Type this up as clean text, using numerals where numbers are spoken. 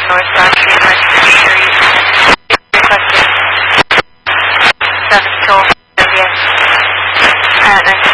North Broad Street, Western Street. Requesting service toll, yes, at 9:30.